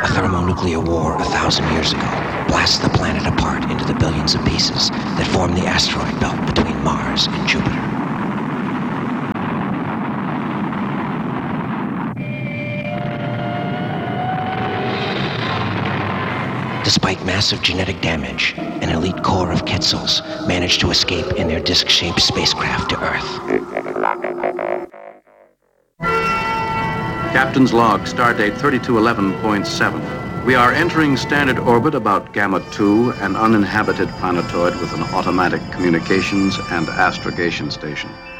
A thermonuclear war 1,000 years ago blasts the planet apart into the billions of pieces that form the asteroid belt between Mars and Jupiter. Despite massive genetic damage, an elite corps of Quetzals managed to escape in their disc-shaped spacecraft to Earth. Captain's log, stardate 3211.7. We are entering standard orbit about Gamma 2, an uninhabited planetoid with an automatic communications and astrogation station.